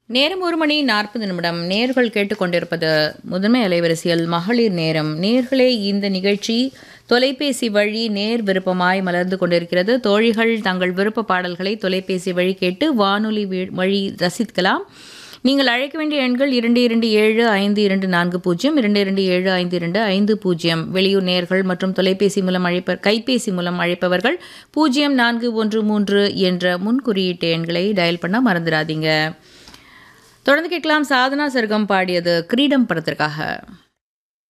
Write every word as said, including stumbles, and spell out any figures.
நேரம் ஒரு மணி நாற்பது நிமிடம். நேர்கள் கேட்டுக்கொண்டிருப்பது முதன்மை அலைவரிசையில் மகளிர் நேரம். நேர்களே, இந்த நிகழ்ச்சி தொலைபேசி வழி நேர் விருப்பமாய் மலர்ந்து கொண்டிருக்கிறது. தோழிகள் தங்கள் விருப்ப பாடல்களை தொலைபேசி வழி கேட்டு வானொலி வி- வழி ரசிக்கலாம். நீங்கள் அழைக்க வேண்டிய எண்கள் இரண்டு இரண்டு ஏழு ஐந்து இரண்டு நான்கு பூஜ்ஜியம் இரண்டு இரண்டு ஏழு ஐந்து இரண்டு ஐந்து பூஜ்ஜியம். வெளியூர் நேர்கள் மற்றும் தொலைபேசி மூலம் அழைப்ப கைபேசி மூலம் அழைப்பவர்கள் பூஜ்ஜியம் நான்கு ஒன்று மூன்று என்ற முன்குறியீட்டு எண்களை டயல் பண்ண மறந்துடாதீங்க. தொடர்ந்து கேட்கலாம். சாதனா சர்க்கம் பாடியது கிரீடம் படத்திற்காக.